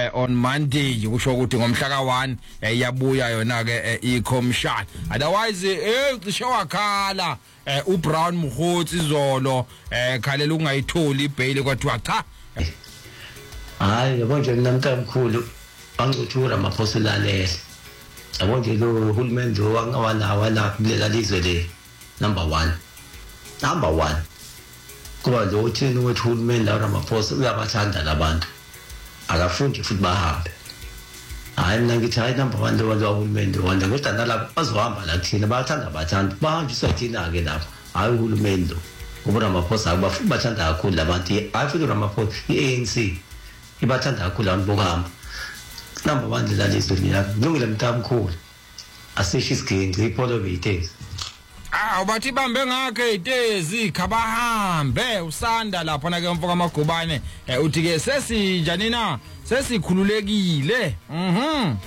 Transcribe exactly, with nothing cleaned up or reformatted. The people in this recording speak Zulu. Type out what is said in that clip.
on Monday kusho ukuthi ngomhla ka one yabuya yona ke iCommercial. Otherwise eh cishe wakhala u Brown Mkhotsi izolo eh khalela ungayitholi ibail kwathiwa cha. Hayi yabo nje namntamkhulu bancuthura amaphoselane. Yabo nje lo hulumende wangawanawa la kulela lizwe le number one. Number one. Kuba lo uthini ukuthi hulumende Ramaphosa uyabathanda labantu. Akafundi futhi bahambe. Hayi mina ngithi hayi number one lo hulumende wona kodwa nalapha bazohamba la kuthina bayathanda abathanda. Bahamba isathina ke lapha. Hayi uhulumende lo. Kuba Ramaphosa abafundi bathanda kakhulu labantu. Hayi futhi Ramaphosa i-A N C ibathanda kakhulu abantu bokuhamba. Number one lalizwe liyapha. Ngilungile mntamkhulu. Asisho isiginci ipholo beyitezi. Ah ubathi bambe ngakhe itezi khabahambe usanda lapha na ke mfoka amagubane uthi ke sesinjani na sesikhululekile mhm